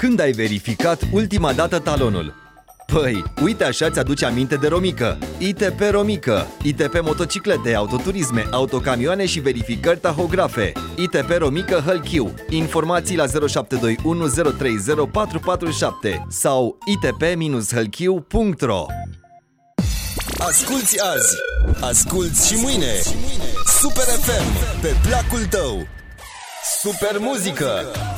Când ai verificat ultima dată talonul? Păi, uite așa ți-aduce aminte de Romică. ITP Romică. ITP motociclete, autoturisme, autocamioane și verificări tahografe. ITP Romică Hălchiu. Informații la 0721 030 447 sau itp-hălchiu.ro. Asculți azi, asculți și mâine. Super FM, pe placul tău. Super muzică!